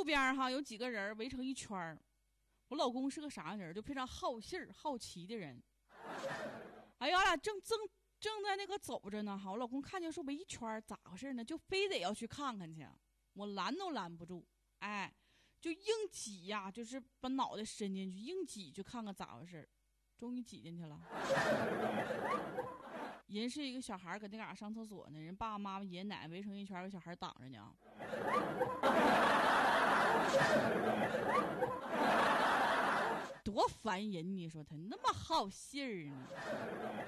边哈有几个人围成一圈儿，我老公是个啥人？就非常好信儿、好奇的人。哎呀，俺俩正在那个走着呢哈，我老公看见说围一圈咋回事呢？就非得要去看看去，我拦都拦不住，哎，就硬挤呀，就是把脑袋伸进去，硬挤去看看咋回事。终于挤进去了。人是一个小孩搁那嘎上厕所呢，人爸爸妈妈爷爷奶奶围成一圈，有小孩挡着呢。多烦人！你说他那么好信儿呢？